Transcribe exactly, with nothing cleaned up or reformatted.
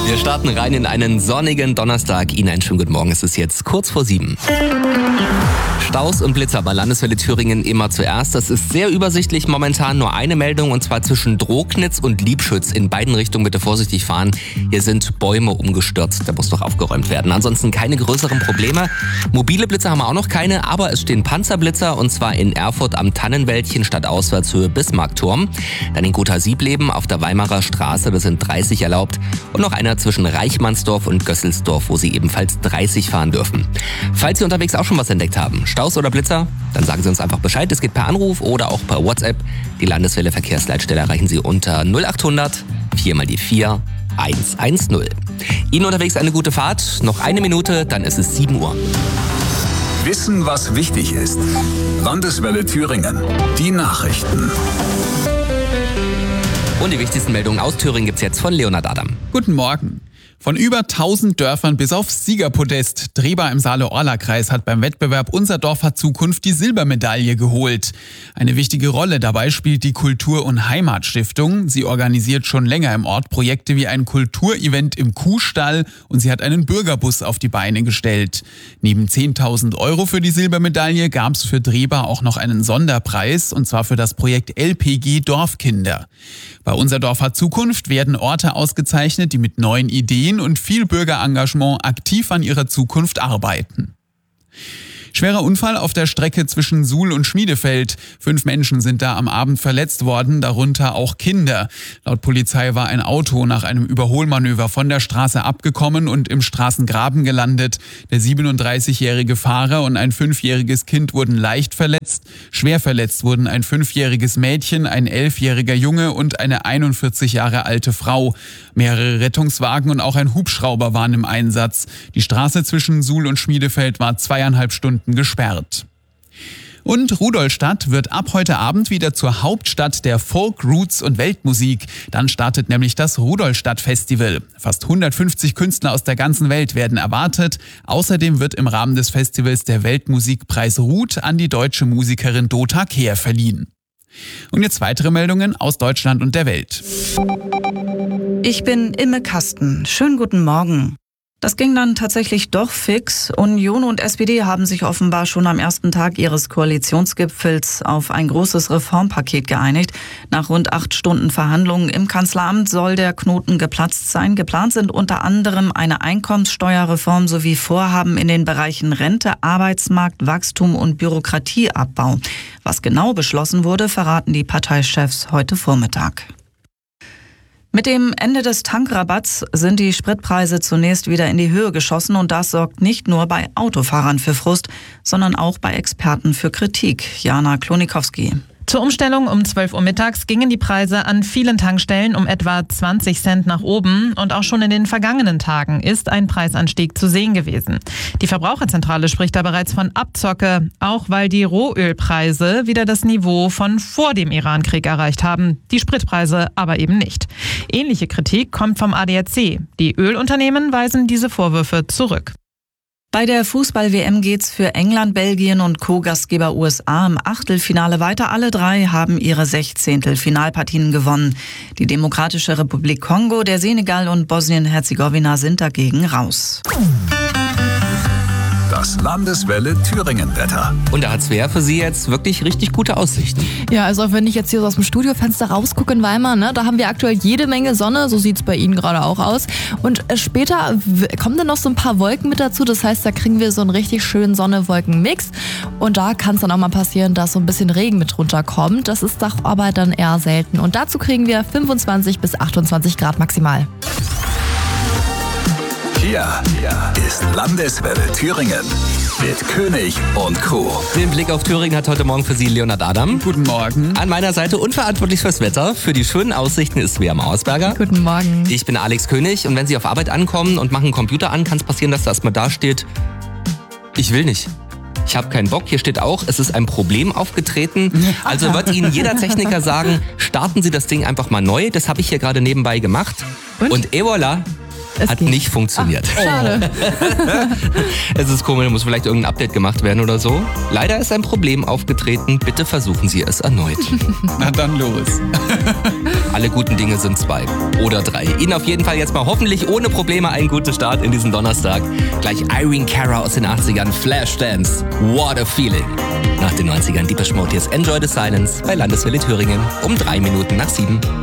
Wir starten rein in einen sonnigen Donnerstag. Ihnen einen schönen guten Morgen. Es ist jetzt kurz vor sieben. Staus und Blitzer bei Landeswelle Thüringen immer zuerst. Das ist sehr übersichtlich. Momentan nur eine Meldung und zwar zwischen Drognitz und Liebschütz. In beiden Richtungen bitte vorsichtig fahren. Hier sind Bäume umgestürzt. Da muss noch aufgeräumt werden. Ansonsten keine größeren Probleme. Mobile Blitzer haben wir auch noch keine, aber es stehen Panzerblitzer und zwar in Erfurt am Tannenwäldchen Stadtauswärtshöhe Bismarckturm. Dann in Gotha-Siebleben auf der Weimarer Straße, das sind dreißig erlaubt. Und noch einer zwischen Reichmannsdorf und Gösselsdorf, wo Sie ebenfalls dreißig fahren dürfen. Falls Sie unterwegs auch schon was entdeckt haben, Staus oder Blitzer, dann sagen Sie uns einfach Bescheid. Es geht per Anruf oder auch per WhatsApp. Die Landeswelle Verkehrsleitstelle erreichen Sie unter null achthundert vier mal die vier hundertzehn. Ihnen unterwegs eine gute Fahrt. Noch eine Minute, dann ist es sieben Uhr. Wissen, was wichtig ist. Landeswelle Thüringen. Die Nachrichten. Und die wichtigsten Meldungen aus Thüringen gibt's jetzt von Leonhard Adam. Guten Morgen. Von über tausend Dörfern bis aufs Siegerpodest. Drehbar im Saale-Orla-Kreis hat beim Wettbewerb Unser Dorf hat Zukunft die Silbermedaille geholt. Eine wichtige Rolle dabei spielt die Kultur- und Heimatstiftung. Sie organisiert schon länger im Ort Projekte wie ein Kulturevent im Kuhstall und sie hat einen Bürgerbus auf die Beine gestellt. Neben zehntausend Euro für die Silbermedaille gab es für Drehbar auch noch einen Sonderpreis und zwar für das Projekt L P G Dorfkinder. Bei Unser Dorf hat Zukunft werden Orte ausgezeichnet, die mit neuen Ideen und viel Bürgerengagement aktiv an ihrer Zukunft arbeiten. Schwerer Unfall auf der Strecke zwischen Suhl und Schmiedefeld. Fünf Menschen sind da am Abend verletzt worden, darunter auch Kinder. Laut Polizei war ein Auto nach einem Überholmanöver von der Straße abgekommen und im Straßengraben gelandet. Der siebenunddreißigjährige Fahrer und ein fünfjähriges Kind wurden leicht verletzt. Schwer verletzt wurden ein fünfjähriges Mädchen, ein elfjähriger Junge und eine einundvierzig Jahre alte Frau. Mehrere Rettungswagen und auch ein Hubschrauber waren im Einsatz. Die Straße zwischen Suhl und Schmiedefeld war zweieinhalb Stunden gesperrt. Und Rudolstadt wird ab heute Abend wieder zur Hauptstadt der Folk, Roots und Weltmusik. Dann startet nämlich das Rudolstadt-Festival. Fast hundertfünfzig Künstler aus der ganzen Welt werden erwartet. Außerdem wird im Rahmen des Festivals der Weltmusikpreis Ruth an die deutsche Musikerin Dota Kehr verliehen. Und jetzt weitere Meldungen aus Deutschland und der Welt. Ich bin Imme Kasten. Schönen guten Morgen. Das ging dann tatsächlich doch fix. Union und S P D haben sich offenbar schon am ersten Tag ihres Koalitionsgipfels auf ein großes Reformpaket geeinigt. Nach rund acht Stunden Verhandlungen im Kanzleramt soll der Knoten geplatzt sein. Geplant sind unter anderem eine Einkommenssteuerreform sowie Vorhaben in den Bereichen Rente, Arbeitsmarkt, Wachstum und Bürokratieabbau. Was genau beschlossen wurde, verraten die Parteichefs heute Vormittag. Mit dem Ende des Tankrabatts sind die Spritpreise zunächst wieder in die Höhe geschossen und das sorgt nicht nur bei Autofahrern für Frust, sondern auch bei Experten für Kritik. Jana Klonikowski. Zur Umstellung um zwölf Uhr mittags gingen die Preise an vielen Tankstellen um etwa zwanzig Cent nach oben und auch schon in den vergangenen Tagen ist ein Preisanstieg zu sehen gewesen. Die Verbraucherzentrale spricht da bereits von Abzocke, auch weil die Rohölpreise wieder das Niveau von vor dem Irankrieg erreicht haben, die Spritpreise aber eben nicht. Ähnliche Kritik kommt vom A D A C. Die Ölunternehmen weisen diese Vorwürfe zurück. Bei der Fußball-W M geht's für England, Belgien und Co-Gastgeber U S A im Achtelfinale weiter. Alle drei haben ihre Sechzehntel-Finalpartien gewonnen. Die Demokratische Republik Kongo, der Senegal und Bosnien-Herzegowina sind dagegen raus. Das Landeswelle Thüringen-Wetter. Und da hat's wer für Sie jetzt wirklich richtig gute Aussichten. Ja, also wenn ich jetzt hier so aus dem Studiofenster rausgucke in Weimar, ne, da haben wir aktuell jede Menge Sonne, so sieht's bei Ihnen gerade auch aus. Und später kommen dann noch so ein paar Wolken mit dazu, das heißt, da kriegen wir so einen richtig schönen Sonne-Wolken-Mix. Und da kann es dann auch mal passieren, dass so ein bisschen Regen mit runterkommt. Das ist doch aber dann eher selten. Und dazu kriegen wir fünfundzwanzig bis achtundzwanzig Grad maximal. Hier ist Landeswelle Thüringen mit König und Co. Den Blick auf Thüringen hat heute Morgen für Sie Leonhard Adam. Guten Morgen. An meiner Seite unverantwortlich fürs Wetter. Für die schönen Aussichten ist Svea Mausberger. Guten Morgen. Ich bin Alex König und wenn Sie auf Arbeit ankommen und machen den Computer an, kann es passieren, dass da erstmal da steht, ich will nicht. Ich habe keinen Bock. Hier steht auch, es ist ein Problem aufgetreten. Also wird Ihnen jeder Techniker sagen, starten Sie das Ding einfach mal neu. Das habe ich hier gerade nebenbei gemacht. Und, und et voilà. Es Hat geht. nicht funktioniert. Ach, schade. Es ist komisch, muss vielleicht irgendein Update gemacht werden oder so. Leider ist ein Problem aufgetreten. Bitte versuchen Sie es erneut. Na dann los. Alle guten Dinge sind zwei oder drei. Ihnen auf jeden Fall jetzt mal hoffentlich ohne Probleme einen guten Start in diesen Donnerstag. Gleich Irene Cara aus den achtzigern, Flashdance, What a Feeling. Nach den neunzigern Deepesh Mode jetzt Enjoy the Silence bei Landeswelle Thüringen um drei Minuten nach sieben.